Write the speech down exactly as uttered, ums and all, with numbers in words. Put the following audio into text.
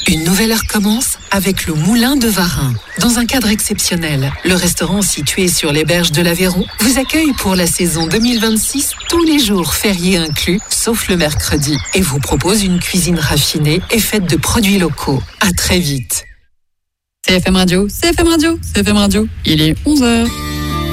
Une nouvelle heure commence avec le Moulin de Varin. Dans un cadre exceptionnel, le restaurant situé sur les berges de l'Aveyron vous accueille pour la saison deux mille vingt-six, tous les jours fériés inclus, sauf le mercredi, et vous propose une cuisine raffinée et faite de produits locaux. À très vite. C F M Radio, C F M Radio, C F M Radio, il est onze heures.